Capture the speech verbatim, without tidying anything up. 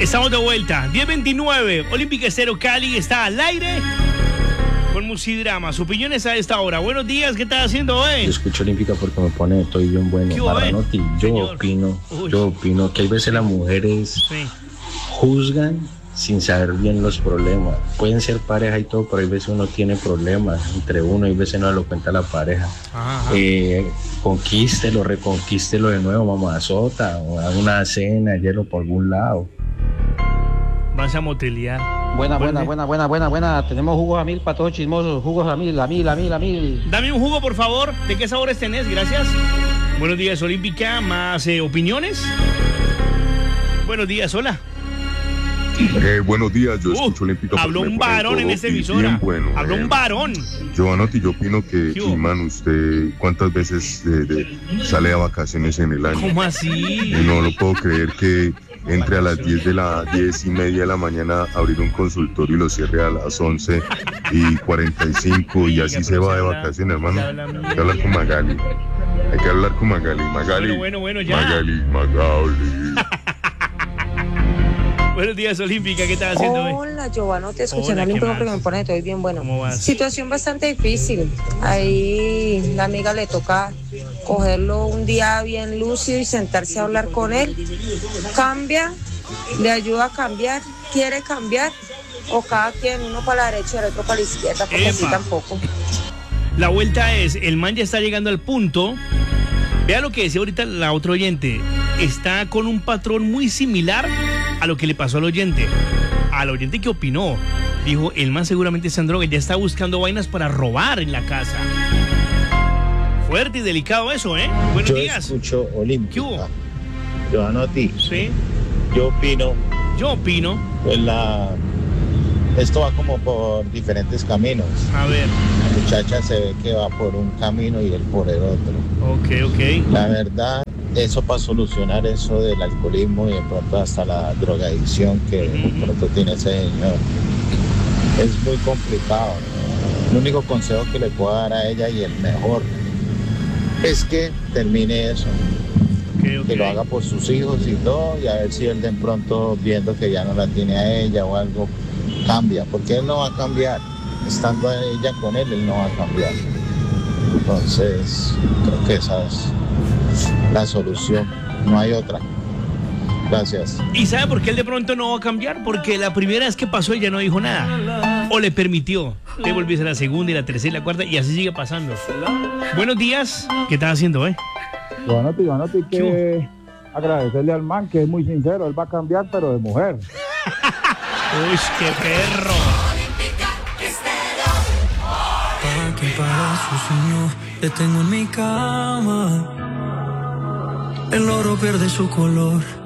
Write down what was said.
Estamos de vuelta. diez veintinueve. Olímpica Estéreo Cali está al aire con Musidrama. Sus opiniones a esta hora. Buenos días, ¿qué estás haciendo hoy? Yo escucho Olímpica porque me pone, estoy bien bueno. Marranotti, yo Señor. opino, Uy. yo opino que hay veces las mujeres sí. juzgan sin saber bien los problemas. Pueden ser pareja y todo, pero hay veces uno tiene problemas entre uno, hay veces no lo cuenta la pareja. Ajá. Eh, conquístelo, reconquístelo de nuevo, mamazota, o haga una cena, hielo por algún lado. Vas a motrilear. Buena, buena, buena, buena, buena, buena. Tenemos jugos a mil para todos chismosos. Jugos a mil, a mil, a mil, a mil. Dame un jugo, por favor. ¿De qué sabores tenés? Gracias. Buenos días, Olímpica. ¿Más eh, opiniones? Buenos días, hola. Eh, buenos días, yo escucho uh, Olímpica. Habló un varón en esta emisora. Bueno, habló eh, un varón. Giovanotti, yo opino que, Iman, usted, ¿cuántas veces de, de, sale a vacaciones en el año? ¿Cómo así? Y no lo puedo creer que entre a las diez de la diez y media de la mañana a abrir un consultorio y lo cierre a las once y cuarenta y cinco y así se va de vacaciones, hermano. Hay que hablar con Magali. Hay que hablar con Magali. Magali. Bueno, bueno, bueno, ya. Magali, Magali. Buenos días, Olímpica, ¿qué estás haciendo hoy? Hola, Giovanotti, escuchando Olímpico porque me pone estoy bien bueno. Situación bastante difícil. Ahí la amiga le toca cogerlo un día bien lúcido y sentarse a hablar con él. Cambia, le ayuda a cambiar, quiere cambiar, o cada quien, uno para la derecha y el otro para la izquierda, porque así tampoco. La vuelta es, el man ya está llegando al punto. Vea lo que decía ahorita la otra oyente. Está con un patrón muy similar a lo que le pasó al oyente. Al oyente que opinó. Dijo, el man seguramente está en droga, ya está buscando vainas para robar en la casa. Fuerte y delicado eso, ¿eh? Buenos yo días. Yo escucho Olímpica. ¿Qué hubo? Giovanotti. Sí. Yo opino. Yo opino. Pues la... Esto va como por diferentes caminos. A ver. La muchacha se ve que va por un camino y él por el otro. Ok, ok. La verdad, eso para solucionar eso del alcoholismo y de pronto hasta la drogadicción que uh-huh. de pronto tiene ese señor, es muy complicado. El único consejo que le puedo dar a ella y el mejor es que termine eso. Okay, okay. Que lo haga por sus hijos y todo, y a ver si él de pronto, viendo que ya no la tiene a ella o algo, cambia, porque él no va a cambiar. Estando ella con él, él no va a cambiar. Entonces, creo que esa es la solución, no hay otra. Gracias. ¿Y sabe por qué él de pronto no va a cambiar? Porque la primera vez que pasó ella no dijo nada, o le permitió. Le volviese la segunda y la tercera y la cuarta, y así sigue pasando. Buenos días, ¿qué estás haciendo, eh? Giovanotti, Giovanotti, que agradecerle al man, que es muy sincero, él va a cambiar, pero de mujer. Uy, qué perro. Para que para su señor le tengo en mi cama. El oro pierde su color.